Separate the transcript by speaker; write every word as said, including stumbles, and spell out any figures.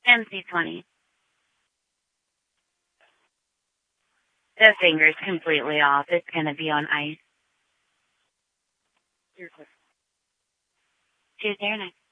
Speaker 1: M C twenty. The finger's completely off. It's going to be on ice. Tuesday or next.